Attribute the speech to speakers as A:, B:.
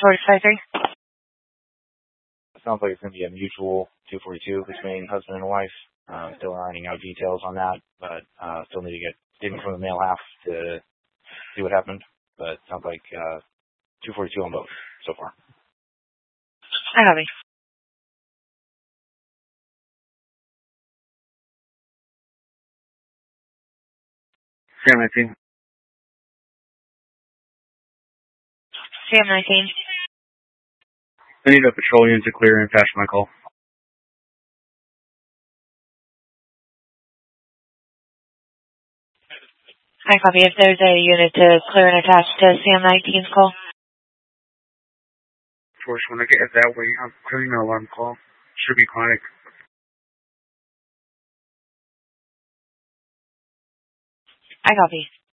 A: 453.
B: It sounds like it's going to be a mutual 242 between husband and wife. Still ironing out details on that, but still need to get statement from the male half to see what happened. But it sounds like 242 on both so far.
A: I copy.
C: Sam 19.
A: Sam 19.
C: I need a patrol unit to clear and patch my call.
A: I copy. If there's a unit to clear and attach to Sam 19's call.
C: Force, when I get it that way, I'm clearing an alarm call. Should be chronic.
A: I copy.